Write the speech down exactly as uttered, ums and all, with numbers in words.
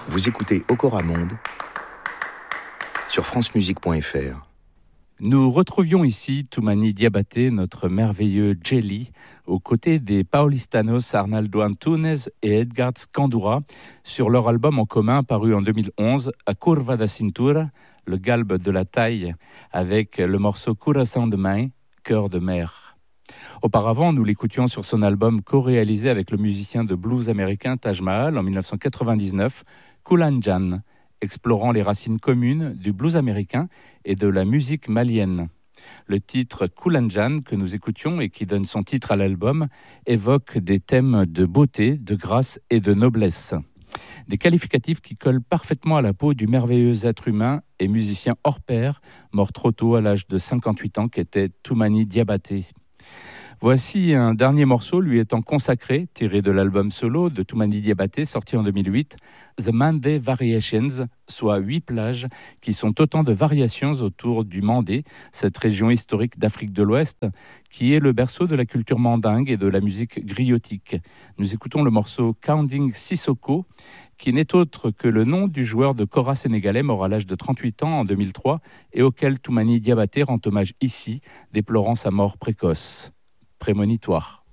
Vous écoutez Okora Monde sur francemusique point f r. Nous retrouvions ici Toumani Diabaté, notre merveilleux Jelly, aux côtés des Paulistanos Arnaldo Antunes et Edgar Scandura, sur leur album en commun paru en deux mille onze, A Curva da Cintura, le galbe de la taille, avec le morceau Coração de Main, cœur de mer. Auparavant, nous l'écoutions sur son album co-réalisé avec le musicien de blues américain Taj Mahal en dix-neuf cent quatre-vingt-dix-neuf, Kulanjan, explorant les racines communes du blues américain et de la musique malienne. Le titre Kulanjan que nous écoutions et qui donne son titre à l'album évoque des thèmes de beauté, de grâce et de noblesse. Des qualificatifs qui collent parfaitement à la peau du merveilleux être humain et musicien hors pair, mort trop tôt à l'âge de cinquante-huit ans, qu'était Toumani Diabaté. Voici un dernier morceau lui étant consacré, tiré de l'album solo de Toumani Diabaté, sorti en deux mille huit, The Mandé Variations, soit huit plages qui sont autant de variations autour du Mandé, cette région historique d'Afrique de l'Ouest, qui est le berceau de la culture mandingue et de la musique griotique. Nous écoutons le morceau Counting Sissoko, qui n'est autre que le nom du joueur de kora sénégalais mort à l'âge de trente-huit ans en deux mille trois et auquel Toumani Diabaté rend hommage ici, déplorant sa mort précoce. Prémonitoire.